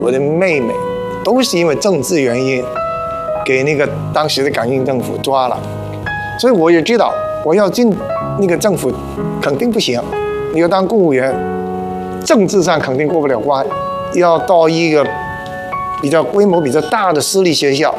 我的妹妹，都是因为政治原因，给那个当时的港英政府抓了。所以我也知道，我要进那个政府肯定不行，你要当公务员，政治上肯定过不了关，要到一个比较规模比较大的私立学校，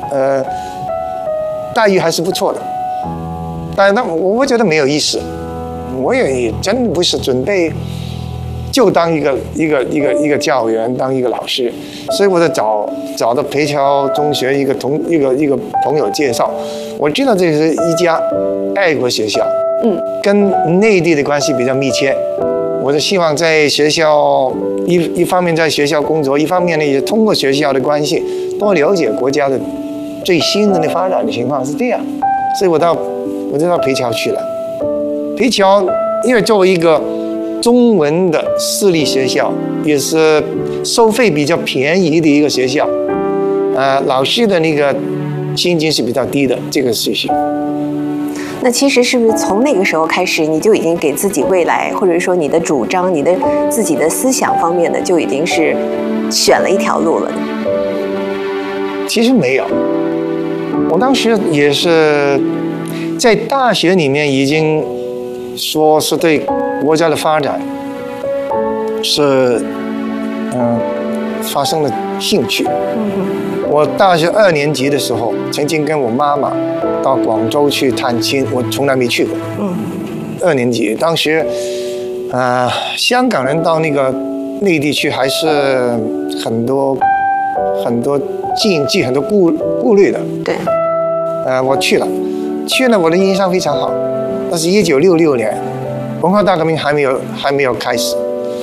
待遇还是不错的。但那我觉得没有意思，我也真不是准备就当一个教员，当一个老师，所以我在找到培侨中学一个朋友介绍，我知道这是一家爱国学校，跟内地的关系比较密切。我是希望在学校一方面在学校工作，一方面呢也通过学校的关系多了解国家的最新的发展的情况是这样，所以我就到培侨去了。培侨因为作为一个中文的私立学校，也是收费比较便宜的一个学校，老师的那个薪金是比较低的，这个事情。 那其实是不是从那个时候开始，你就已经给自己未来，或者说你的主张、你的自己的思想方面的，就已经是选了一条路了呢？ 其实没有，我当时也是在大学里面已经说是对国家的发展是发生了兴趣。我大学2年级的时候，曾经跟我妈妈到广州去探亲，我从来没去过。2年级，当时香港人到那个内地去，还是很多禁忌、很多顾虑的。对。我去了，我的印象非常好。那是1966年，文化大革命还没有开始。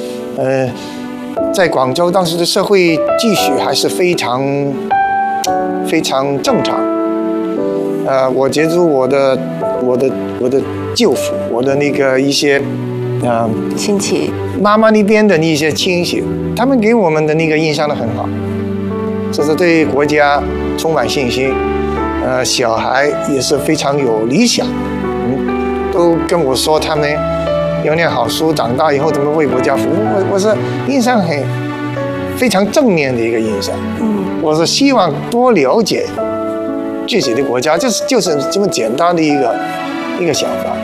在广州当时的社会秩序还是非常正常。我接触我的舅父，我的那个一些亲戚， 妈妈那边的那些亲戚，他们给我们的那个印象都很好，就是对国家充满信心。小孩也是非常有理想，都跟我说他们要念好书，长大以后怎么为国家服务。我是印象非常正面的一个印象。我是希望多了解自己的国家，就是这么简单的一个想法。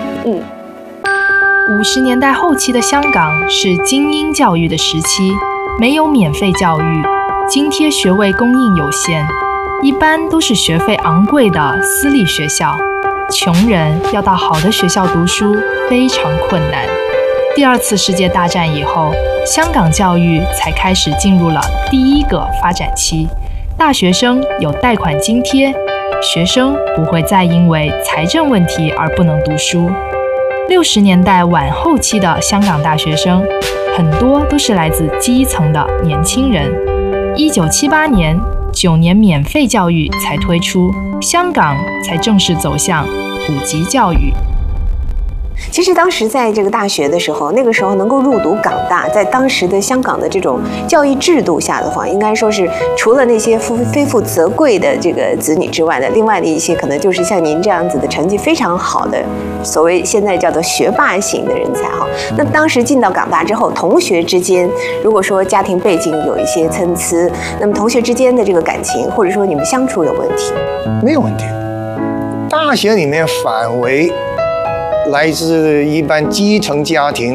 50年代后期的香港是精英教育的时期，没有免费教育，津贴学位供应有限，一般都是学费昂贵的私立学校，穷人要到好的学校读书非常困难。第2次世界大战以后，香港教育才开始进入了第一个发展期，大学生有贷款津贴，学生不会再因为财政问题而不能读书。60年代晚后期的香港大学生，很多都是来自基层的年轻人。1978年，9年免费教育才推出，香港才正式走向普及教育。 其实当时在这个大学的时候，那个时候能够入读港大，在当时的香港的这种教育制度下的话，应该说是除了那些非富则贵的这个子女之外的，另外的一些可能就是像您这样子的成绩非常好的，所谓现在叫做学霸型的人才哈。那当时进到港大之后，同学之间如果说家庭背景有一些参差，那么同学之间的这个感情或者说你们相处有问题？ 没有问题。大学里面反为来自一般基层家庭，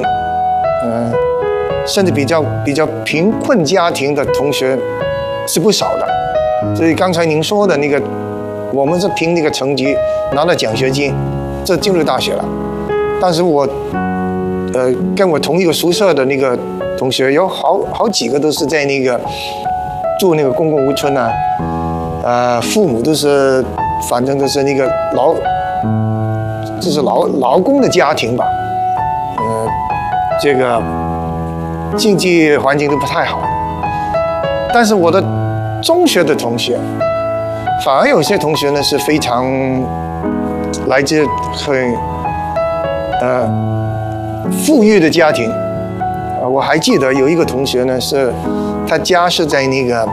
甚至比较贫困家庭的同学是不少的。所以刚才您说的那个，我们是凭那个成绩拿到奖学金，这进入大学了。但是我，跟我同一个宿舍的那个同学，有好几个都是在那个住那个公共屋村啊，父母都是，反正都是那个就是劳工的家庭吧，这个经济环境都不太好。但是我的中学的同学，反而有些同学呢是非常来自很富裕的家庭。我还记得有一个同学呢，他家是在那个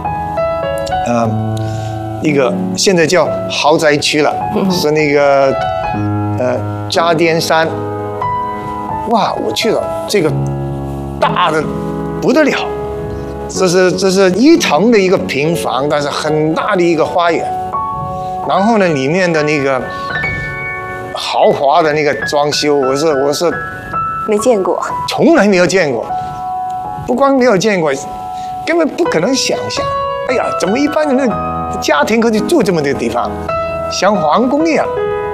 一个现在叫豪宅区了，是那个渣甸山。哇，我去了，这个大的不得了， 这是一层的一个平房，但是很大的一个花园。然后呢，里面的那个豪华的那个装修，我是没见过， 从来没有见过。不光没有见过，根本不可能想象。哎呀，怎么一般人的家庭可以住这么的地方，像皇宫一样，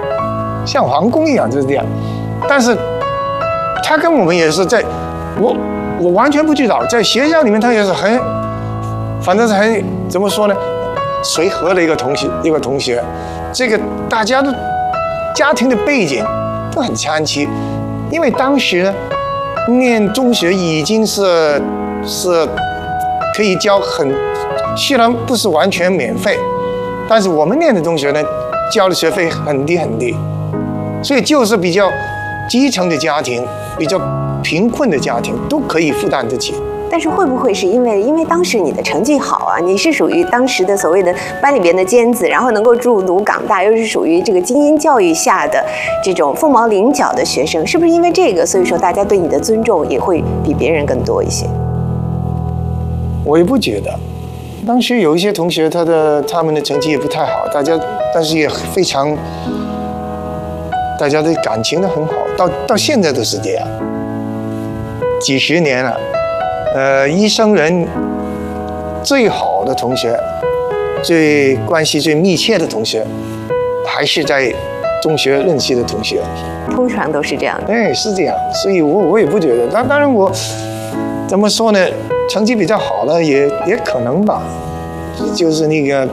就是这样。但是他跟我们也是在，我完全不知道，在学校里面他也是反正是很怎么说呢，随和的一个同学，这个大家的家庭的背景都很参差，因为当时呢，念中学已经是可以交虽然不是完全免费，但是我们念的中学呢，交的学费很低很低，所以就是比较基层的家庭，比较贫困的家庭都可以负担得起。 但是会不会是因为当时你的成绩好啊，你是属于当时的所谓的班里边的尖子，然后能够入读港大，又是属于这个精英教育下的这种凤毛麟角的学生，是不是因为这个，所以说大家对你的尊重也会比别人更多一些？ 我也不觉得，当时有一些同学他们的成绩也不太好，但是也非常，大家的感情都很好，到现在都是这样，几十年了，一生人最好的同学，关系最密切的同学，还是在中学认识的同学， 通常都是这样的。 哎，是这样，所以我也不觉得。当然我怎么说呢？成绩比较好的也可能吧，就是那个，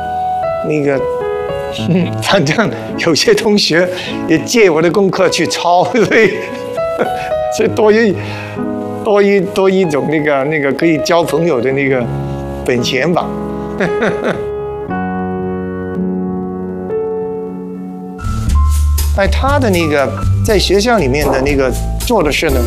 反正有些同学也借我的功课去抄，所以多一种那个可以交朋友的那个本钱吧。哎，他的那个在学校里面的那个做的事呢，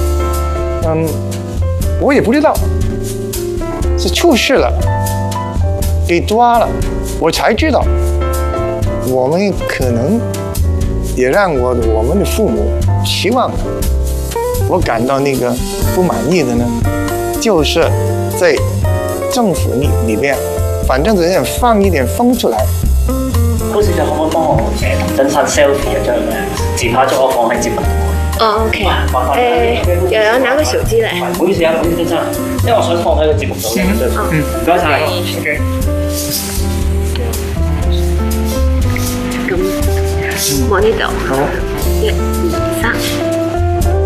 我也不知道。是出事了，被抓了，我才知道。我们可能也让我们的父母期望的，我感到那个不满意的呢，就是在政府里边，反正只想放一點風出嚟。 高小姐可唔可以幫我同登山 selfie 一張自拍咗我放喺節目度？ 哦 ，OK， 又有拿個手機嚟。 唔好意思啊，唔好意思真係，因為我想放喺個節目度嘅。唔該晒。OK。 咁望呢度。好。1、2、3。